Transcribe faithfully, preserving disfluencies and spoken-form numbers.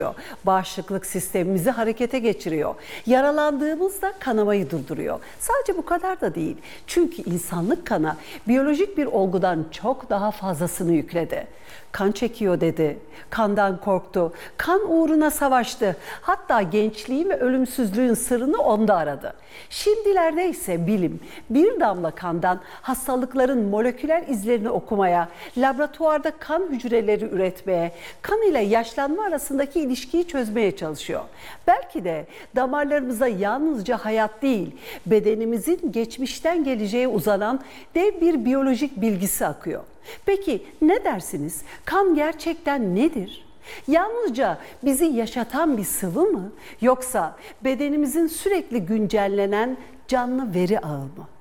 Bağışıklık sistemimizi harekete geçiriyor. Yaralandığımızda kanamayı durduruyor. Sadece bu kadar da değil. Çünkü insanlık kana biyolojik bir olgudan çok daha fazlasını yükledi. Kan çekiyor dedi, kandan korktu, kan uğruna savaştı. Hatta gençliğin ve ölümsüzlüğün sırrını onda aradı. Şimdilerde ise bilim bir damla kandan hastalıkların moleküler izlerini okumaya, laboratuvarda kan hücreleri üretmeye, kan ile yaşlanma arasındaki ilişkiyi çözmeye çalışıyor. Belki de damarlarımıza yalnızca hayat değil, bedenimizin geçmişten geleceğe uzanan dev bir biyolojik bilgisi akıyor. Peki ne dersiniz? Kan gerçekten nedir? Yalnızca bizi yaşatan bir sıvı mı? Yoksa bedenimizin sürekli güncellenen canlı veri ağı mı?